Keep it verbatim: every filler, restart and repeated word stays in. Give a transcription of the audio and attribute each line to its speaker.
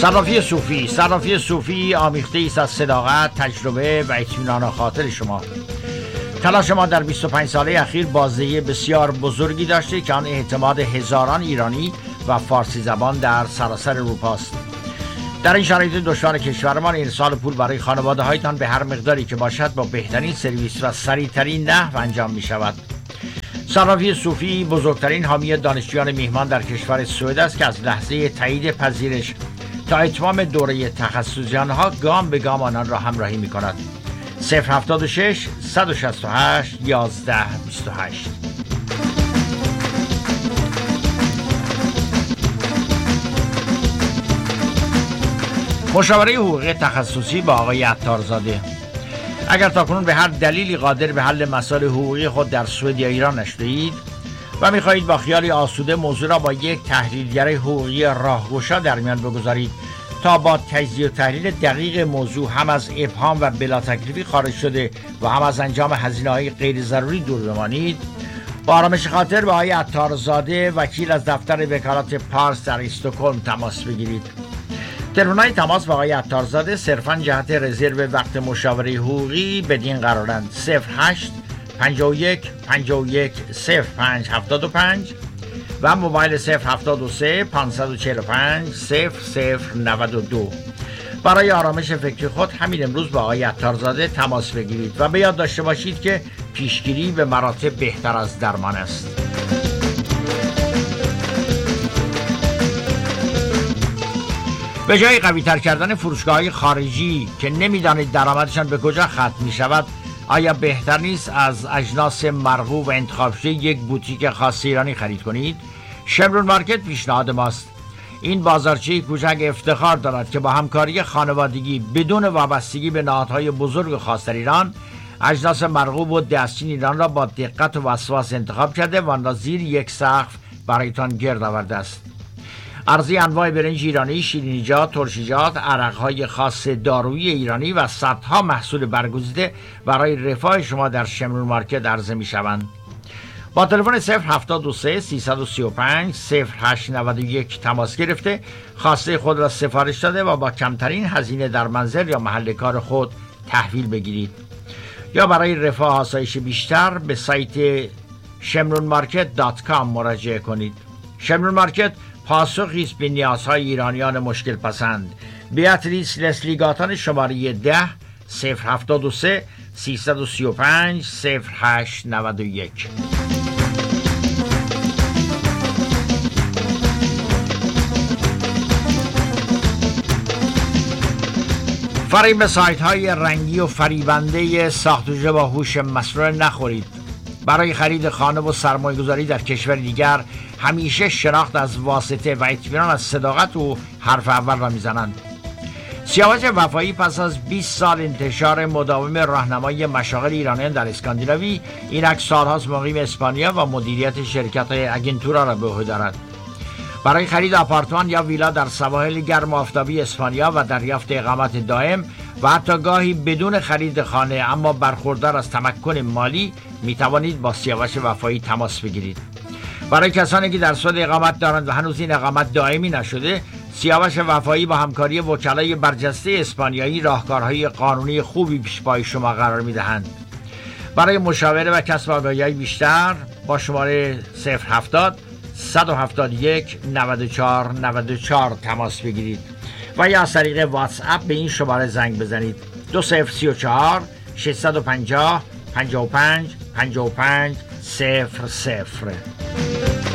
Speaker 1: صرافی صوفی صرافی صوفی آمیخته است از صداقت، تجربه و اطمینان خاطر شما. تلاش ما در بیست و پنج ساله اخیر بازدهی بسیار بزرگی داشته که آن اعتماد هزاران ایرانی و فارسی زبان در سراسر اروپا است. در این شرایط دشوار کشورمان ارسال پول برای خانواده هایتان به هر مقداری که باشد با بهترین سرویس و سریعترین نحو انجام می شود. صرافی صوفی بزرگترین حامی دانشجویان میهمان در کشور سوئد است که از لحظه تایید پذیرش تا اتمام دوره تخصصی آنها گام به گام آنان را همراهی می کند. صفر هفتاد و شش صد و شصت و هشت یازده بیست و هشت. مشاوره حقوقی تخصصی با آقای عطارزاده. اگر تاکنون به هر دلیلی قادر به حل مسائل حقوقی خود در سوئد یا ایران نشده‌اید و می‌خواهید با خیالی آسوده موضوع را با یک تحلیلگر حقوقی راهگشا در میان بگذارید تا با تجزیه و تحلیل دقیق موضوع هم از ابهام و بلا تکلیفی خارج شده و هم از انجام هزینه‌های غیر ضروری دور بمانید، با آرامش خاطر با آقای عطارزاده وکیل از دفتر وکالت پارس در استکهلم تماس بگیرید. تلفن‌های تماس با آقای عطارزاده صرفاً جهت رزرو وقت مشاوره حقوقی بدین قرارند: صفر هشت پنجاه و یک پنجاه و یک صفر پنج هفتاد و پنج و موبایل صفر هفتاد و سه پانصد و چهل و پنج صفر صفر نود و دو. برای آرامش فکری خود همین امروز با آقای عطارزاده تماس بگیرید و به یاد داشته باشید که پیشگیری به مراتب بهتر از درمان است. به جای قوی تر کردن فروشگاه‌های خارجی که نمی‌دانید درآمدشان به کجا ختم می‌شود، آیا بهتر نیست از اجناس مرغوب و انتخاب شده یک بوتیک خاص ایرانی خرید کنید؟ شمرون مارکت پیشنهاد ماست. این بازارچه کوچک افتخار دارد که با همکاری خانوادگی بدون وابستگی به نهادهای بزرگ و خاص در ایران اجناس مرغوب و دستچین ایران را با دقت و وسواس انتخاب کرده و آن را زیر یک سقف برایتان گرد آورده است. عرضه انواع برنج ایرانی، شیرینیجات، ترشیجات، عرقهای خاص دارویی ایرانی و صدها محصول برگزیده برای رفاه شما در شمرون مارکت عرضه می شوند. با تلفن صفر هفتاد و سه سیصد و سی و پنج صفر هشت نود و یک تماس گرفته خواسته خود را سفارش داده و با کمترین هزینه در منزل یا محل کار خود تحویل بگیرید. یا برای رفاه آسایش بیشتر به سایت شمرون مارکت دات کام مراجعه کنید. شمرون مارکت پاسخی است به نیازهای ایرانیان مشکل پسند. بیاتریس لسلی گاتان شماره ده صفر هفتاد و سه سیصد و سی و پنج صفر هشت نود و یک. فریب به سایت های رنگی و فریبنده ساختوجه با هوش مصنوعی نخورید. برای خرید خانه و سرمایه گذاری در کشور دیگر همیشه شناخت از واسطه و اطمینان از صداقت و حرف اول را میزنند. سیاوش وفایی پس از بیست سال انتشار مداوم راهنمای مشاغل ایرانیان در اسکاندیناوی، اینک سالهاست مقیم اسپانیا و مدیریت شرکت اگنتورا را به عهده دارد. برای خرید آپارتمان یا ویلا در سواحل گرم و آفتابی اسپانیا و دریافت اقامت دائم و حتی گاهی بدون خرید خانه اما برخوردار از تمکن مالی می توانید با سیاوش وفایی تماس بگیرید. برای کسانی که در سوئد اقامت دارند و هنوز این اقامت دائمی نشده، سیاوش وفایی با همکاری وکلای برجسته اسپانیایی راهکارهای قانونی خوبی پیش پای شما قرار می دهند. برای مشاوره و کسب آگاهی بیشتر با شماره صفر هفتاد صد و هفتاد و یک نود و چهار نود و چهار تماس بگیرید و یا از طریق واتس اپ به این شماره زنگ بزنید: دو صفر سی و چهار ششصد و پنجاه پنجاه و پنج پنجاه و پنج صفر صفر.